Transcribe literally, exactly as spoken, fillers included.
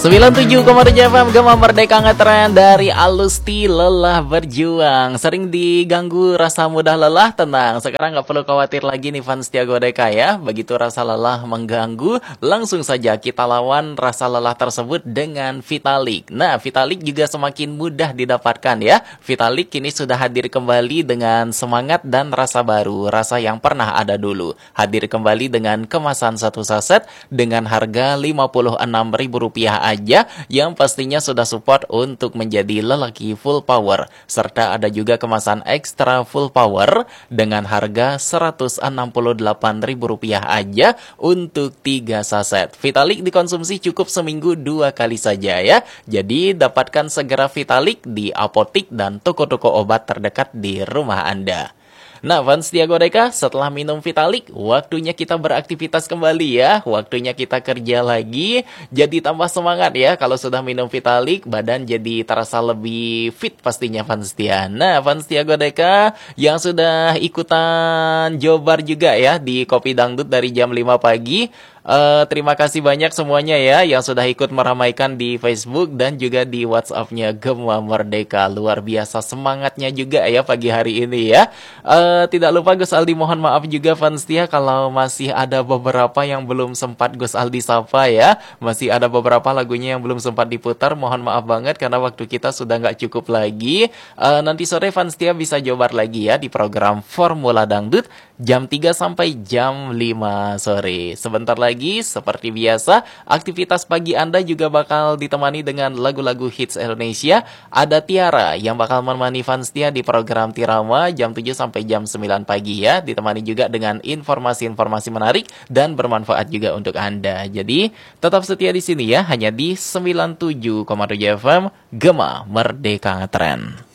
sembilan puluh tujuh koma tujuh F M Gema Merdeka Ngetren dari Alusti Lelah Berjuang. Sering diganggu rasa mudah lelah? Tenang, sekarang gak perlu khawatir lagi nih fans Tiago Deka ya. Begitu rasa lelah mengganggu, langsung saja kita lawan rasa lelah tersebut dengan Vitalik. Nah, Vitalik juga semakin mudah didapatkan ya. Vitalik kini sudah hadir kembali dengan semangat dan rasa baru, rasa yang pernah ada dulu. Hadir kembali dengan kemasan satu saset dengan harga lima puluh enam ribu rupiah aja, yang pastinya sudah support untuk menjadi lelaki full power. Serta ada juga kemasan ekstra full power dengan harga seratus enam puluh delapan ribu rupiah aja untuk tiga saset. Vitalik dikonsumsi cukup seminggu dua kali saja ya. Jadi dapatkan segera Vitalik di apotik dan toko-toko obat terdekat di rumah Anda. Nah, fans Tiago Deka, setelah minum Vitalik, waktunya kita beraktivitas kembali ya. Waktunya kita kerja lagi, jadi tambah semangat ya. Kalau sudah minum Vitalik, badan jadi terasa lebih fit pastinya fans Tia. Nah, fans Tiago Deka yang sudah ikutan jobar juga ya di Kopi Dangdut dari jam lima pagi. Uh, terima kasih banyak semuanya ya yang sudah ikut meramaikan di Facebook dan juga di WhatsApp-nya Gema Merdeka. Luar biasa semangatnya juga ya pagi hari ini ya. Uh, tidak lupa Gus Aldi mohon maaf juga fans Tia kalau masih ada beberapa yang belum sempat Gus Aldi sapa ya. Masih ada beberapa lagunya yang belum sempat diputar. Mohon maaf banget karena waktu kita sudah nggak cukup lagi. Uh, nanti sore fans Tia bisa jobar lagi ya di program Formula Dangdut jam tiga sampai jam lima sore. Sebentar lagi Lagi, seperti biasa, aktivitas pagi Anda juga bakal ditemani dengan lagu-lagu hits Indonesia. Ada Tiara yang bakal menemani fans Tia di program Tirama jam tujuh sampai jam sembilan pagi ya. Ditemani juga dengan informasi-informasi menarik dan bermanfaat juga untuk Anda. Jadi, tetap setia di sini ya, hanya di sembilan puluh tujuh koma tujuh F M Gema Merdeka Ngetren.